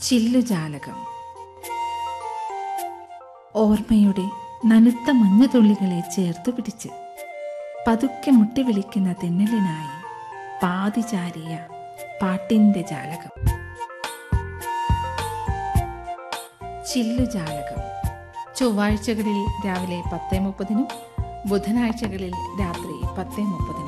ചില്ലുജാലകം. ഓർമ്മയുടെ നനുത്ത മഞ്ഞുതുള്ളികളെ ചേർത്തു പിടിച്ച് പതുക്കെ മുട്ടി വിളിക്കുന്ന തെന്നലിനായി പാതിചാരിയ പാട്ടിൻ്റെ ജാലകം. ചില്ലുജാലകം ചൊവ്വാഴ്ചകളിൽ രാവിലെ 10:30, ബുധനാഴ്ചകളിൽ രാത്രി 10:30.